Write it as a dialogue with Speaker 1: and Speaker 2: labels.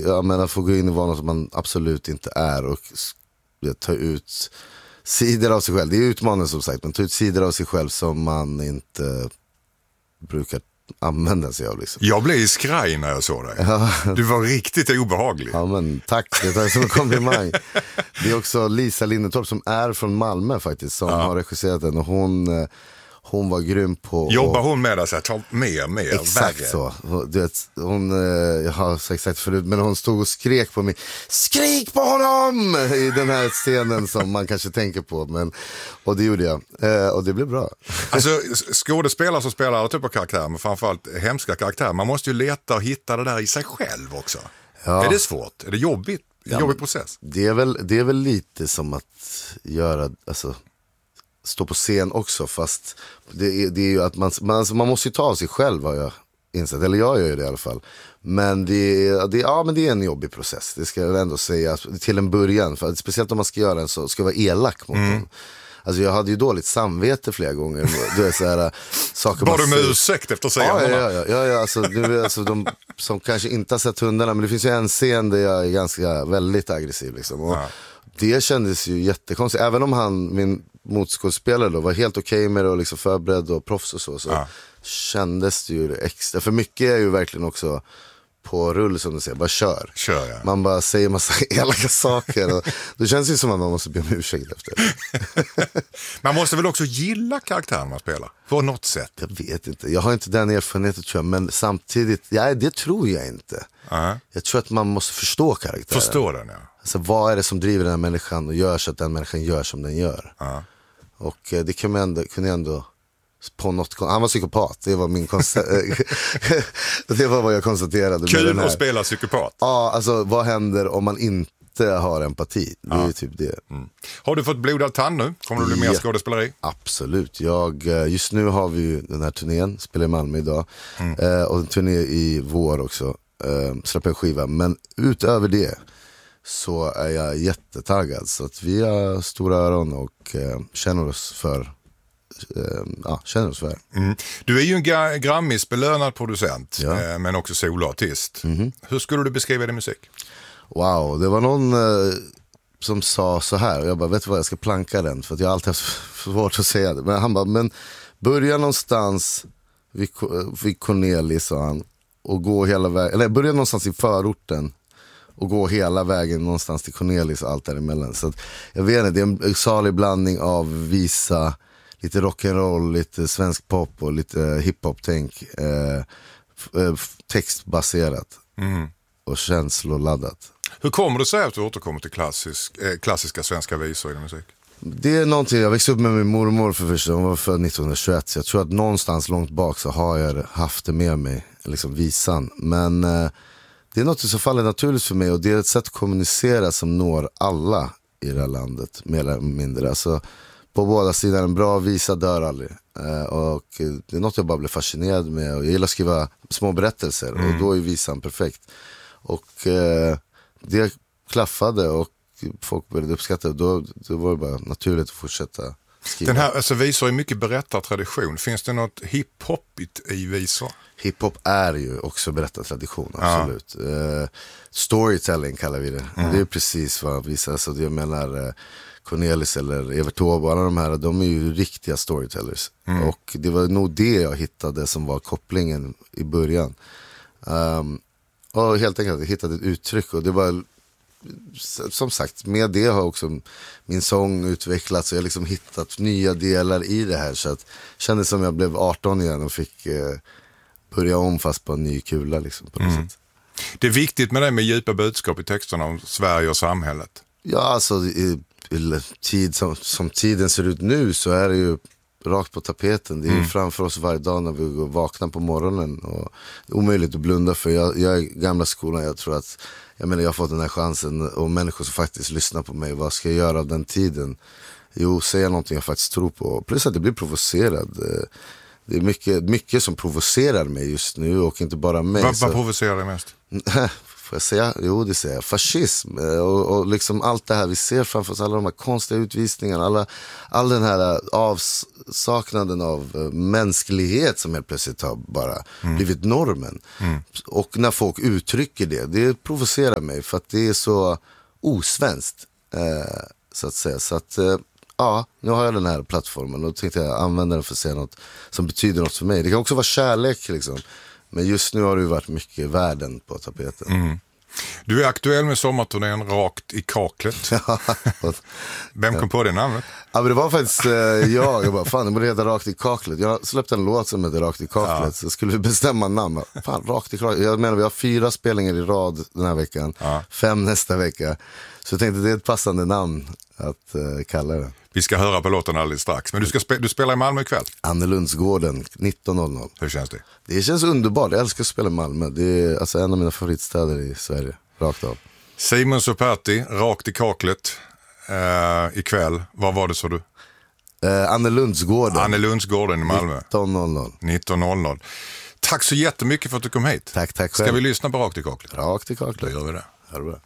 Speaker 1: jag menar, få gå in i något som man absolut inte är och ta ut sidor av sig själv. Det är utmanande som sagt, men ta ut sidor av sig själv som man inte brukar använda sig av liksom.
Speaker 2: Jag blev skraj när jag såg dig. Ja. Du var riktigt obehaglig.
Speaker 1: Ja, men tack, det är som en komplimang. Det är också Lisa Lindentorp som är från Malmö faktiskt, som har regisserat den, och hon var grym på...
Speaker 2: Jobbar hon med att ta mer
Speaker 1: exakt värre? Så. Du vet, jag har sagt förut, men hon stod och skrek på mig. Skrik på honom! I den här scenen som man kanske tänker på. Och det gjorde jag. Och det blev bra.
Speaker 2: Alltså skådespelare som spelar alla typer av karaktärer, men framförallt hemska karaktärer. Man måste ju leta och hitta det där i sig själv också. Ja. Är det svårt? Är det jobbigt? Jobbig process?
Speaker 1: Det är väl lite som att göra... Alltså, stå på scen också, fast det är ju att man måste ju ta av sig själv, har jag insett, eller jag gör ju det i alla fall, men det är en jobbig process, det ska jag ändå säga till en början, för speciellt om man ska göra en så ska vara elak mot dem. Alltså jag hade ju dåligt samvete flera gånger. Du är så här, saker
Speaker 2: var du med ursäkt efter scenerna?
Speaker 1: Ja, alltså de som kanske inte har sett hundarna, men det finns ju en scen där jag är väldigt aggressiv liksom, och det kändes ju jättekonstigt, även om min motskådespelare då var helt okej med det och liksom förberedd och proffs och så kändes det ju extra, för mycket är ju verkligen också på rull, som du säger, bara kör ja. Man bara säger massa elaka saker och då känns det ju som att man måste be om ursäkt efter det.
Speaker 2: Man måste väl också gilla karaktären man spelar på något sätt?
Speaker 1: Jag vet inte, jag har inte den erfarenheten tror jag, men samtidigt, det tror jag inte. Jag tror att man måste förstå karaktären.
Speaker 2: Förstå den, ja.
Speaker 1: Alltså vad är det som driver den här människan och gör så att den människan gör som den gör. Och det kunde ändå på något, han var psykopat, det var det var vad jag konstaterade.
Speaker 2: Kul att spela psykopat.
Speaker 1: Ja, alltså vad händer om man inte har empati? Det är ju typ det.
Speaker 2: Har du fått blodad tand nu? Kommer du bli mer skådespeleri?
Speaker 1: Absolut, just nu har vi ju den här turnén, spelar i Malmö idag, och en turné i vår också, släpper en skiva, men utöver det så är jag jättetaggad, så att vi har stora öron och känner oss för.
Speaker 2: Du är ju en Grammis-belönad producent, men också soloartist. Hur skulle du beskriva din musik?
Speaker 1: Wow, det var någon som sa så här, och jag bara, vet du vad, jag ska planka den, för att jag har alltid haft svårt att säga det, men han bara, men börja någonstans vid Cornelis, sa han, och gå hela vägen, eller börja någonstans i förorten och gå hela vägen någonstans till Cornelis och allt däremellan. Så att, jag vet inte, det är en salig blandning av visa, lite rock'n'roll, lite svensk pop och lite hiphop-tänk, textbaserat och känsloladdat.
Speaker 2: Hur kommer det sig att du återkommer till klassiska svenska visor i din musik?
Speaker 1: Det är någonting, jag växte upp med min mormor för första, hon var född 1921, så jag tror att någonstans långt bak så har jag haft det med mig, liksom visan. Men det är något som faller naturligt för mig, och det är ett sätt att kommunicera som når alla i det här landet, mer eller mindre. Alltså, på båda sidor, en bra visa dör aldrig. Och det är något jag bara blir fascinerad med, och jag gillar att skriva små berättelser, och då är visan perfekt. Och det klaffade och folk började uppskatta det, då var det bara naturligt att fortsätta skriva. Den
Speaker 2: här, alltså visor är mycket berättartradition. Finns det något hiphopigt i visor?
Speaker 1: Hiphop är ju också berättartradition, absolut. Storytelling kallar vi det. Det är precis vad visar. Alltså, jag menar Cornelis eller Evert Taube, alla de här, de är ju riktiga storytellers. Och det var nog det jag hittade som var kopplingen i början. Och helt enkelt jag hittade ett uttryck, och det var, som sagt, med det har också min sång utvecklats, och jag har liksom hittat nya delar i det här, så att det kändes som jag blev 18 igen och fick börja om fast på en ny kula liksom, på något sätt.
Speaker 2: Det är viktigt med det med djupa budskap i texterna om Sverige och samhället.
Speaker 1: Ja, alltså som tiden ser ut nu så är det ju rakt på tapeten. Det är ju framför oss varje dag när vi går vakna på morgonen, och det är omöjligt att blunda för. Jag är gamla skolan, jag tror att jag har fått den här chansen, och människor som faktiskt lyssnar på mig, vad ska jag göra av den tiden? Jo, säga någonting jag faktiskt tror på. Plus att det blir provocerad. Det är mycket som provocerar mig just nu, och inte bara mig.
Speaker 2: Vad provocerar dig mest?
Speaker 1: får jag säga? Jo, det säger jag. Fascism och liksom allt det här vi ser framför oss, alla de här konstiga utvisningarna, all den här avsaknaden av mänsklighet som helt plötsligt har bara blivit normen. Och när folk uttrycker det provocerar mig för att det är så osvenskt, så att säga. Så att nu har jag den här plattformen och tänkte jag använda den för att säga något som betyder något för mig. Det kan också vara kärlek liksom. Men just nu har det ju varit mycket världen på tapeten.
Speaker 2: Du är aktuell med sommarturnén Rakt i kaklet. Vem kom på det namnet?
Speaker 1: Ja, men det var faktiskt jag bara, fan det borde heta Rakt i kaklet. Jag släppte en låt som heter Rakt i kaklet. Så skulle vi bestämma namn. Fan, Rakt i kaklet. Jag menar vi har 4 spelningar i rad den här veckan. 5 nästa vecka. Så jag tänkte det är ett passande namn att kalla det.
Speaker 2: Vi ska höra på låten alldeles strax. Men du spelar i Malmö ikväll?
Speaker 1: Annelundsgården, 19.00.
Speaker 2: Hur känns det?
Speaker 1: Det känns underbart, jag älskar att spela i Malmö. Det är alltså en av mina favoritstäder i Sverige, rakt av.
Speaker 2: Simon Supati, Rakt i kaklet ikväll. Vad var det så du?
Speaker 1: Annelundsgården.
Speaker 2: Annelundsgården i Malmö. 19.00. Tack så jättemycket för att du kom hit.
Speaker 1: Tack själv.
Speaker 2: Ska vi lyssna på Rakt i kaklet?
Speaker 1: Rakt i kaklet.
Speaker 2: Då gör vi det.
Speaker 1: Ja, det är bra.